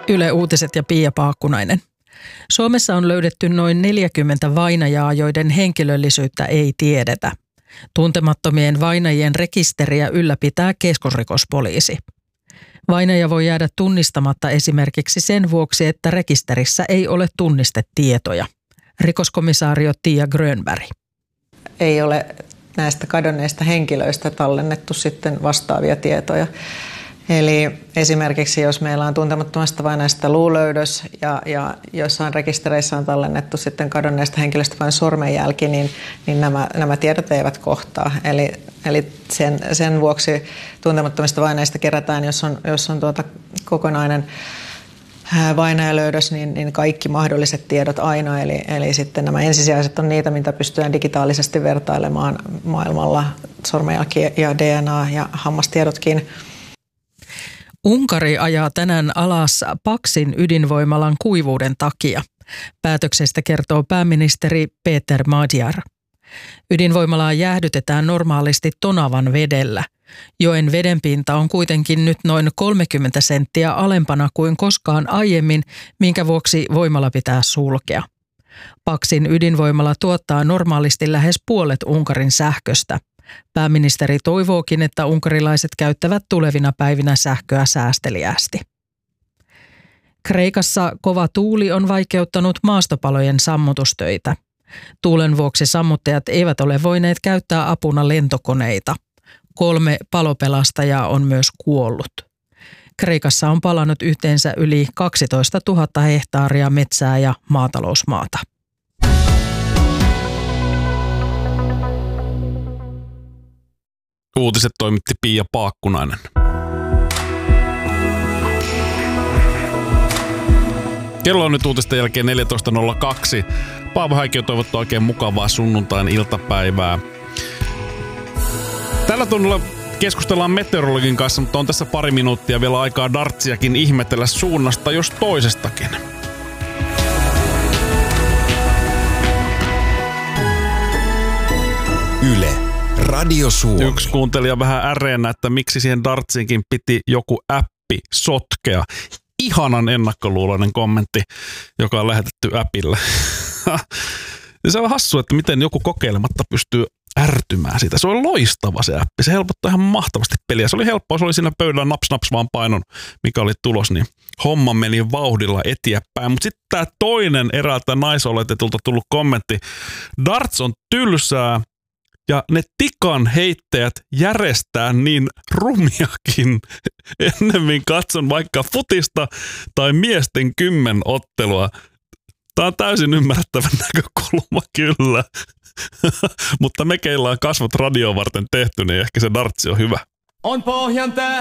Yle Uutiset ja Pia Paakkunainen. Suomessa on löydetty noin 40 vainajaa, joiden henkilöllisyyttä ei tiedetä. Tuntemattomien vainajien rekisteriä ylläpitää keskusrikospoliisi. Vainaja voi jäädä tunnistamatta esimerkiksi sen vuoksi, että rekisterissä ei ole tunnistetietoja. Rikoskomissaario Tiia Grönberg. Ei ole näistä kadonneista henkilöistä tallennettu sitten vastaavia tietoja. Eli esimerkiksi jos meillä on tuntemattomasta vainajasta luulöydös ja jossain rekistereissä on tallennettu sitten kadonneesta henkilöstä vain sormenjälki, niin nämä tiedot eivät kohtaa. Eli sen vuoksi tuntemattomista vainajista kerätään, jos on kokonainen vainajalöydös, niin kaikki mahdolliset tiedot aina. Eli sitten nämä ensisijaiset on niitä, mitä pystytään digitaalisesti vertailemaan maailmalla, sormenjälki ja DNA ja hammastiedotkin. Unkari ajaa tänään alas Paksin ydinvoimalan kuivuuden takia. Päätöksestä kertoo pääministeri Péter Magyar. Ydinvoimalaa jäähdytetään normaalisti Tonavan vedellä. Joen vedenpinta on kuitenkin nyt noin 30 senttiä alempana kuin koskaan aiemmin, minkä vuoksi voimala pitää sulkea. Paksin ydinvoimala tuottaa normaalisti lähes puolet Unkarin sähköstä. Pääministeri toivookin, että unkarilaiset käyttävät tulevina päivinä sähköä säästeliäästi. Kreikassa kova tuuli on vaikeuttanut maastopalojen sammutustöitä. Tuulen vuoksi sammuttajat eivät ole voineet käyttää apuna lentokoneita. 3 palopelastajaa on myös kuollut. Kreikassa on palanut yhteensä yli 12 000 hehtaaria metsää ja maatalousmaata. Uutiset toimitti Pia Paakkunainen. Kello on nyt uutisten jälkeen 14.02. Paavo Häikkiö toivottaa oikein mukavaa sunnuntain iltapäivää. Tällä tunnilla keskustellaan meteorologin kanssa, mutta on tässä pari minuuttia vielä aikaa dartsiakin ihmetellä suunnasta jos toisestakin. Yle. Radio Suomi. Yksi kuuntelija vähän äreenä, että miksi siihen dartsiinkin piti joku appi sotkea. Ihanan ennakkoluuloinen kommentti, joka on lähetetty appille. Ja se on hassu, että miten joku kokeilematta pystyy ärtymään siitä. Se on loistava se appi. Se helpottaa ihan mahtavasti peliä. Se oli helppoa. Se oli siinä pöydällä naps vaan painon, mikä oli tulos, niin homma meni vauhdilla eteenpäin. Mutta sitten tämä toinen eräältä naisoletetulta tullut kommentti. Darts on tylsää. Ja ne tikan heittäjät järjestää niin rumiakin. Ennemmin katson vaikka futista tai miesten 10 ottelua. Tämä on täysin ymmärrettävä näkökulma kyllä. Mutta me keillä on kasvot radioon varten tehty, niin ehkä se dartsi on hyvä. On Pohjan tää.